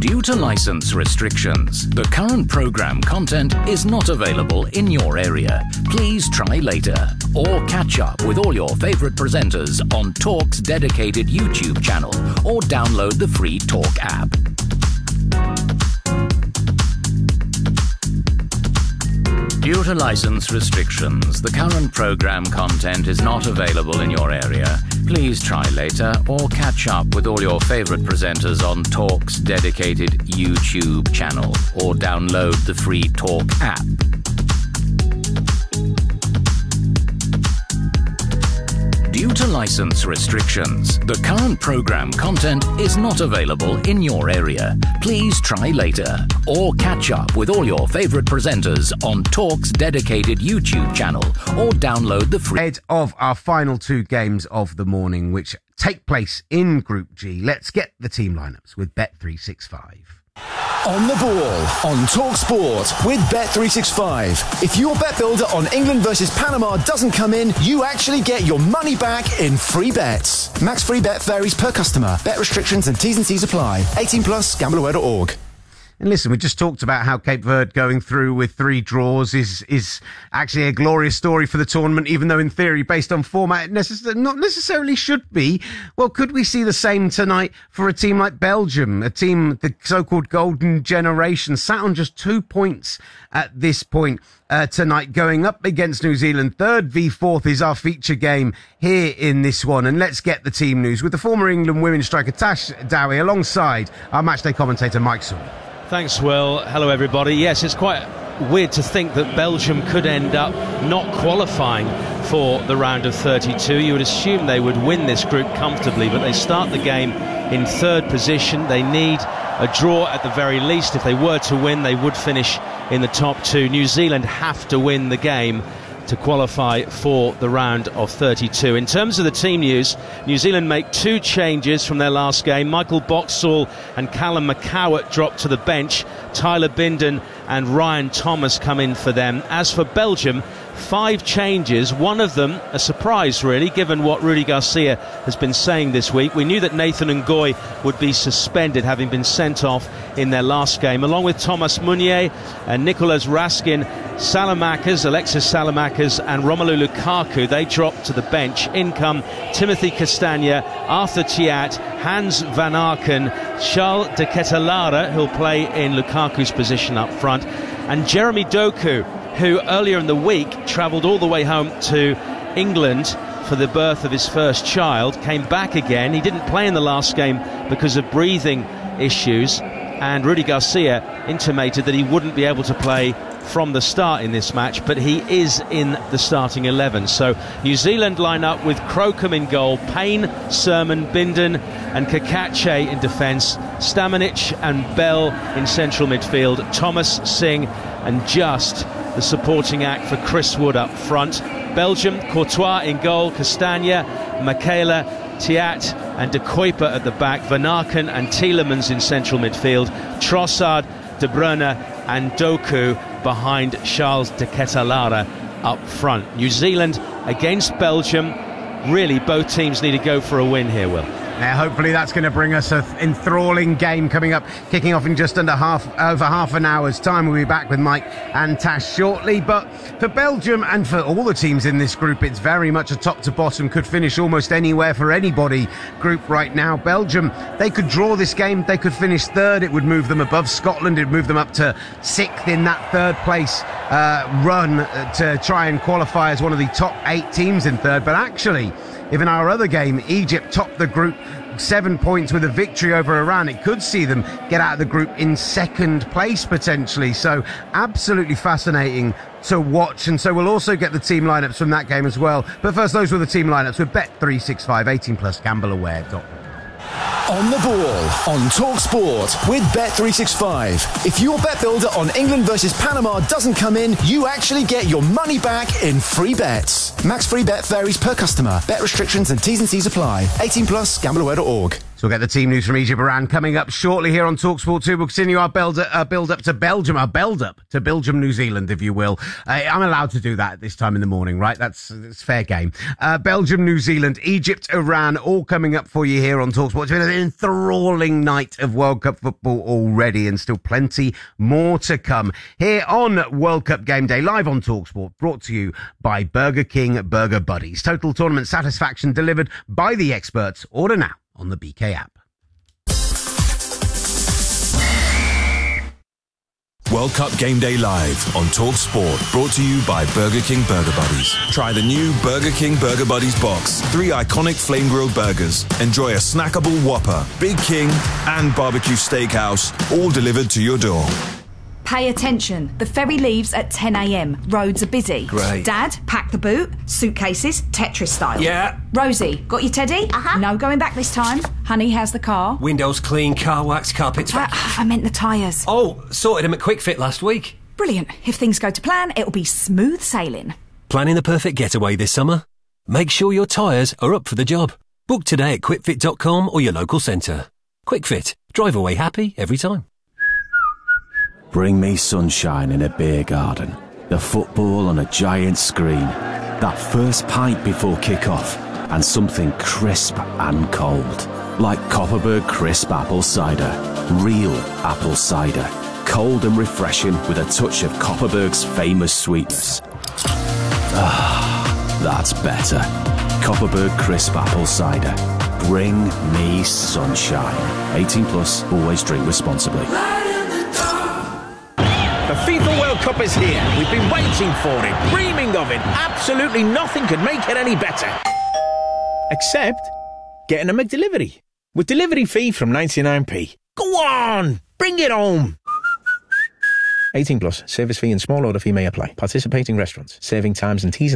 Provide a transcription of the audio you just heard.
Due to license restrictions, the current program content is not available in your area. Please try later or catch up with all your favorite presenters on Talk's dedicated YouTube channel or download the free Talk app. Due to license restrictions, the current program content is not available in your area. Please try later or catch up with all your favorite presenters on Talk's dedicated YouTube channel or download the free Talk app. Due to license restrictions, the current program content is not available in your area. Please try later or catch up with all your favorite presenters on Talk's dedicated YouTube channel or download the free... Ahead of our final two games of the morning, which take place in Group G, let's get the team lineups with Bet365. On the ball, on Talk Sport with Bet365. If your bet builder on England versus Panama doesn't come in, you actually get your money back in free bets. Max free bet varies per customer. Bet restrictions and T's and C's apply. 18 plus, gambleaware.org. And listen, we just talked about how Cape Verde going through with 3 draws is actually a glorious story for the tournament, even though in theory, based on format, it not necessarily should be. Well, could we see the same tonight for a team like Belgium, a team, the so-called golden generation, sat on just 2 points at this point tonight, going up against New Zealand. 3rd v 4th is our feature game here in this one. And let's get the team news with the former England women's striker Tash Dowie alongside our matchday commentator Mike Saul. Thanks, Will. Hello, everybody. Yes, it's quite weird to think that Belgium could end up not qualifying for the round of 32. You would assume they would win this group comfortably, but they start the game in 3rd position. They need a draw at the very least. If they were to win, they would finish in the top 2. New Zealand have to win the game to qualify for the round of 32. In terms of the team news, New Zealand make 2 changes from their last game. Michael Boxall and Callum McCowart drop to the bench. Tyler Bindon and Ryan Thomas come in for them. As for Belgium, 5 changes, one of them a surprise really, given what Rudi Garcia has been saying this week. We knew that Nathan Ngoy would be suspended, having been sent off in their last game, along with Thomas Meunier and Nicolas Raskin. Alexis Salamakers and Romelu Lukaku, they drop to the bench. In come Timothy Castagna, Arthur Thiat, Hans van Aken, Charles de Ketelara, who'll play in Lukaku's position up front, and Jeremy Doku, who earlier in the week travelled all the way home to England for the birth of his first child, came back again. He didn't play in the last game because of breathing issues, and Rudi Garcia intimated that he wouldn't be able to play from the start in this match, but he is in the starting 11. So New Zealand line up with Crocombe in goal, Payne, Sermon, Bindon and Kakache in defence, Stamanic and Bell in central midfield, Thomas, Singh and Just the supporting act for Chris Wood up front. Belgium, Courtois in goal, Castagna, Michaela, Thiat and De Kuyper at the back, Van Aken and Tielemans in central midfield, Trossard, De Bruyne and Doku behind Charles de Ketelara up front. New Zealand against Belgium. Really, both teams need to go for a win here, Will. Yeah, hopefully that's going to bring us an enthralling game coming up, kicking off in just over half an hour's time. We'll be back with Mike and Tash shortly. But for Belgium and for all the teams in this group, it's very much a top to bottom, could finish almost anywhere for anybody group right now. Belgium, they could draw this game, they could finish 3rd, it would move them above Scotland, it would move them up to 6th in that 3rd place run to try and qualify as one of the top 8 teams in 3rd. But actually, if in our other game, Egypt topped the group 7 points with a victory over Iran, it could see them get out of the group in 2nd place potentially. So absolutely fascinating to watch. And so we'll also get the team lineups from that game as well. But first, those were the team lineups with Bet365, 18 plus, gambleaware.org. On the ball, on Talk Sport with Bet365. If your bet builder on England versus Panama doesn't come in, you actually get your money back in free bets. Max free bet varies per customer. Bet restrictions and T's and C's apply. 18 plus, gambleaware.org. So we'll get the team news from Egypt Iran coming up shortly here on TalkSport 2. We'll continue our build up to Belgium, our build up to Belgium, New Zealand, if you will. I'm allowed to do that at this time in the morning, right? That's fair game. Belgium, New Zealand, Egypt, Iran, all coming up for you here on TalkSport. It's been an enthralling night of World Cup football already, and still plenty more to come here on World Cup Game Day, live on TalkSport, brought to you by Burger King Burger Buddies. Total tournament satisfaction delivered by the experts. Order now on the BK app. World Cup Game Day live on TalkSport, brought to you by Burger King Burger Buddies. Try the new Burger King Burger Buddies box. 3 iconic flame-grilled burgers. Enjoy a snackable Whopper, Big King and barbecue steakhouse, all delivered to your door. Pay attention. The ferry leaves at 10 a.m. Roads are busy. Great. Dad, pack the boot. Suitcases, Tetris style. Yeah. Rosie, got your teddy? Uh-huh. No going back this time. Honey, how's the car? Windows clean, car wax, carpets. I meant the tyres. Oh, sorted them at Quick Fit last week. Brilliant. If things go to plan, it'll be smooth sailing. Planning the perfect getaway this summer? Make sure your tyres are up for the job. Book today at quickfit.com or your local centre. Quick Fit. Drive away happy every time. Bring me sunshine in a beer garden, the football on a giant screen, that first pint before kick-off, and something crisp and cold. Like Copperberg Crisp Apple Cider. Real apple cider. Cold and refreshing with a touch of Copperberg's famous sweetness. Ah, that's better. Copperberg Crisp Apple Cider. Bring me sunshine. 18 plus, always drink responsibly. The FIFA World Cup is here. We've been waiting for it, dreaming of it. Absolutely nothing could make it any better. Except getting a McDelivery. With delivery fee from 99p. Go on, bring it home. 18 plus, service fee and small order fee may apply. Participating restaurants, serving times and T's and